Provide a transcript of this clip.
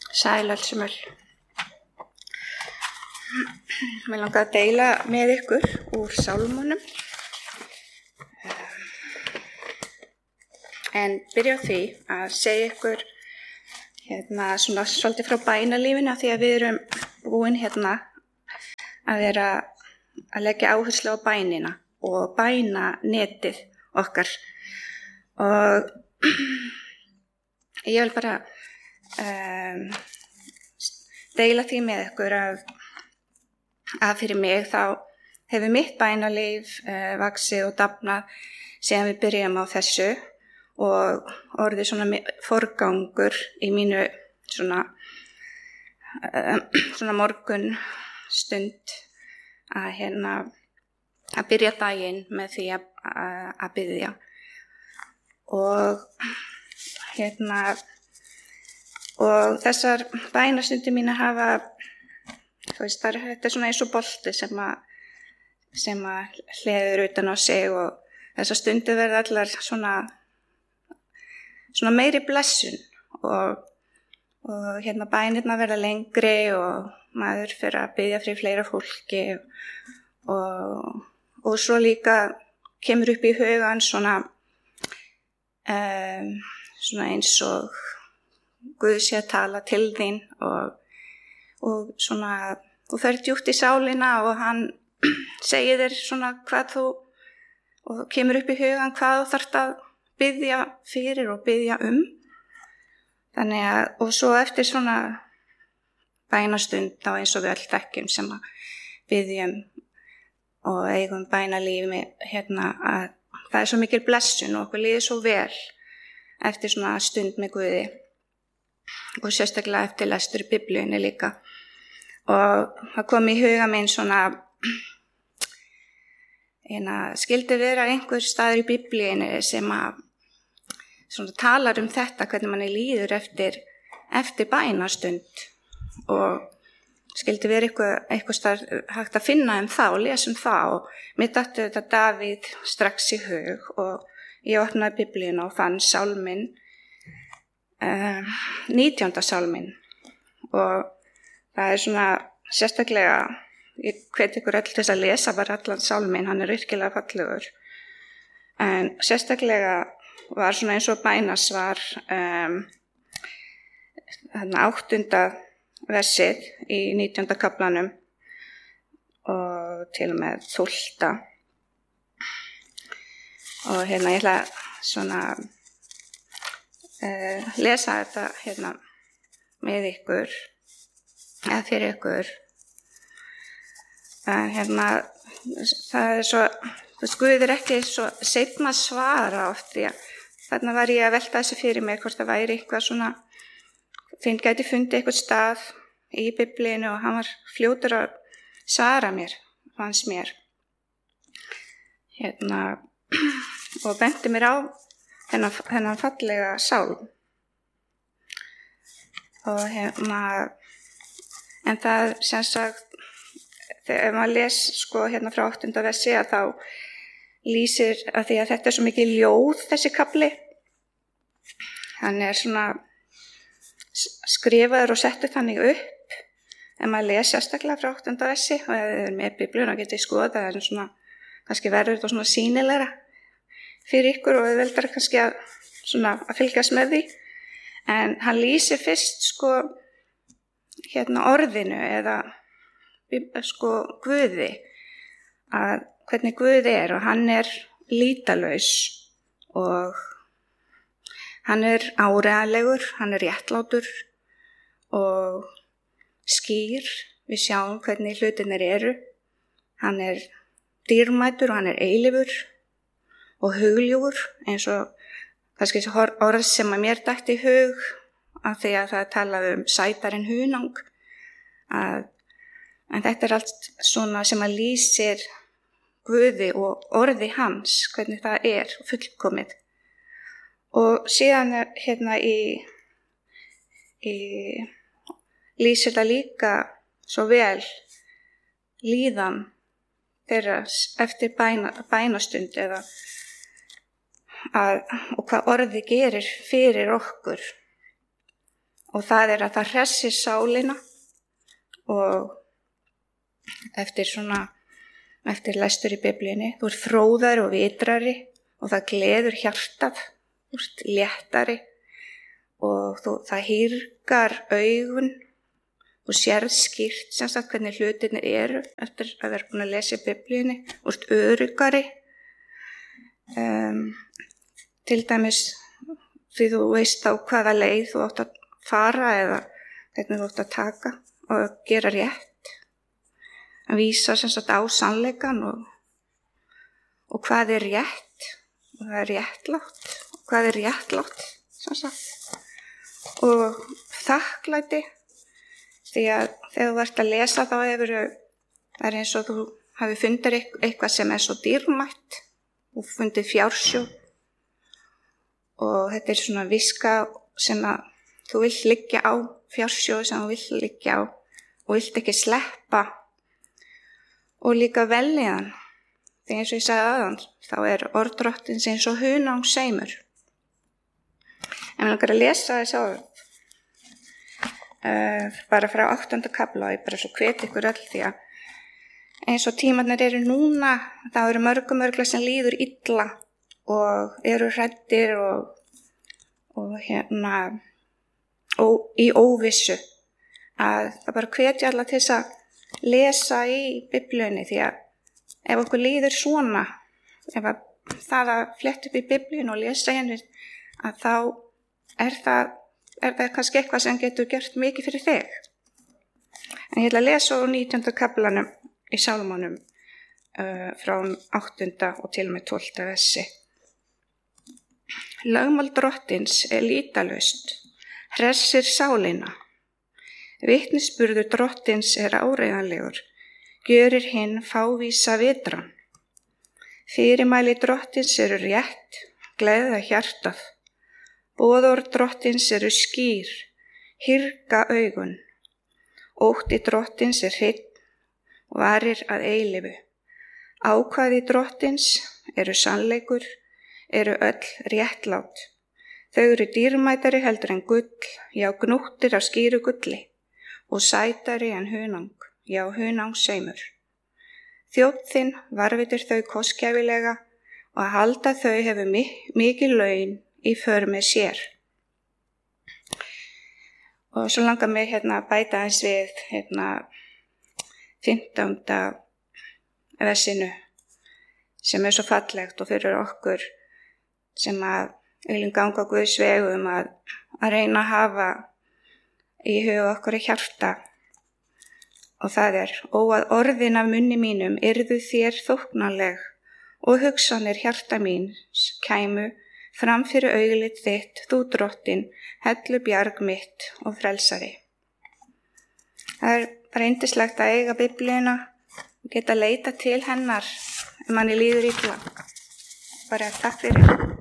Sæl öll sem öll. Mér langar að deila með ykkur úr sálmunum. En byrja á því að segja ykkur svona svolítið frá bænalífinu, af því að við erum búin að vera að leggja áherslu á bænina og bænanetið okkar. Og ég vil bara deila því með ykkur að fyrir mig þá hefur mitt bænalíf vaxið og dafnað síðan við byrjum á þessu og orðið svona forgangur í mínu svona morgun stund að byrja daginn með því að biðja og og þessar bænastundir mínar hafa, þetta svona eins og bolti sem að hleður utan á sig og þessar stundir verða allar svona meiri blessun og bænirnar verða lengri og maður fer að biðja fyrir fleira fólki og svo líka kemur upp í hugan svona eins og Guð sé að tala til þín og svona þú ferð djúpt í sálina og hann segir þér svona hvað þú og kemur upp í hugan hvað þú þarft að biðja fyrir og biðja þannig að og svo eftir svona bænastund þá eins og við öll þekkjum sem að biðjum og eigum bænalífi að það er svo mikil blessun og okkur líður svo vel eftir svona stund með Guði og sérstaklega eftir lestur í Biblíunni líka og það kom í huga minn svona skildi vera einhver staður í Biblíunni sem að svona talar þetta hvernig manni líður eftir bænastund og skildi vera eitthvað staður hægt að finna það og lesa það og mér datt þetta Davíð strax í hug og ég opnaði Biblíuna og fann sálminn 19. sálminn og það er svona sérstaklega, ég hvet ykkur öll til að lesa bara allan sálminn, hann er virkilega fallegur en sérstaklega var svona eins og bænasvar 8. versið í 19. kaflanum og til og með 12. og ég ætla svona lesa þetta með ykkur eða fyrir ykkur það er svo Guð er ekki svo seinna svara oft því að þarna var ég að velta þessu fyrir mig hvort það væri eitthvað svona gæti fundið eitthvað stað í Biblíunni og hann var fljótur að svara mér fannst mér og benti mér á þennan fallega sálm og en það sem sagt þegar maður les frá 8. versi að þá lýsir að því að þetta er svo mikið ljóð þessi kafli hann er svona skrifaður og settur þannig upp en maður les sérstaklega frá 8. versi og ef þið er með Biblíuna getið skoða það er svona kannski verður þetta svona sýnilegra fyrir ykkur og við veldar kannski að fylgjast með því en hann lýsir fyrst orðinu eða Guði að hvernig Guð er og hann er lýtalaus og hann er áreiðanlegur, hann er réttlátur og skýr, við sjáum hvernig hlutirnir eru hann er dýrmætur og hann er eilífur og hugljúfur eins og kannski orð sem að mér dætti í hug af því að það talaði sætarinn hunang en þetta er allt svona sem að lýsir Guði og orði hans hvernig það er fullkomið og síðan lýsir það líka svo vel líðan þeirra eftir bænastund og hvað orði gerir fyrir okkur og það að það hressir sálina og eftir lestur í Biblíunni, þú ert fróðari og vitrari og það gleður hjartað, þú ert léttari og það hýrgar augun, þú sérð skýrt sem sagt hvernig hlutirnir eru eftir að vera búin að lesa í Biblíunni, þú ert öruggari, til dæmis því þú veist á hvaða leið þú átt að fara eða hvernig þú átt að taka og gera rétt. Að vísa sem sagt á sannleikan og hvað er rétt og það er réttlátt og hvað er réttlátt sem sagt og þakklæti því að þegar þú ert að lesa þá það er eins og þú hafi fundið eitthvað sem er svo dýrmætt og fundið fjársjóð og þetta er svona viska sem að þú vilt liggja á, fjársjóð sem þú vilt liggja á og vilt ekki sleppa. Og líka velíðan, því eins og ég sagði áðan, þá er orð Drottins eins og hunangsseimur. En ég langar að lesa þess áður, bara frá 8. kafla og ég bara svo hvet ykkur öll því að eins og tímarnir eru núna, þá eru mörgum sem líður illa og eru hræddir og í óvissu að það bara hvetja alla til þess að lesa í Biblíunni því að ef okkur líður svona, ef að það að fletta upp í Biblíunni og lesa henni að þá er það kannski eitthvað sem getur gert mikið fyrir þig. En ég ætla að lesa úr 19. kaflanum í Sálmunum frá 8. og til og með 12. versi. Lögmál Drottins er lýtalaust, hressir sálina. Vitnisburður Drottins er áreiðanlegur, gjörir hinn fávísa vitran. Fyrirmæli Drottins eru rétt, gleðja hjartað. Boðorð Drottins eru skýr, hýrga augun. Ótti Drottins er hreinn og varir að eilífu. Ákvæði Drottins eru sannleikur, eru öll réttlát. Þau eru dýrmætari heldur en gull, já gnúttir af skýru gulli. Og sætari en hunang, já hunangsseimur. Þjónn þinn varvitir þau kostgæfilega og að halda þau hefur mikið laun í för með sér. Og svo langar mig að bæta eins við 15. versinu sem er svo fallegt og fyrir okkur sem að viljum ganga Guðs vegum að reyna að hafa í huga okkur í hjarta og það er að orðin af munni mínum yrðu þér þóknanleg og hugsanir hjarta míns kæmu fram fyrir augliti þitt, þú Drottin, hellu bjarg mitt og frelsari. Það er bara yndislegt að eiga Biblíuna og geta leita til hennar ef manni líður illa. Bara takk fyrir.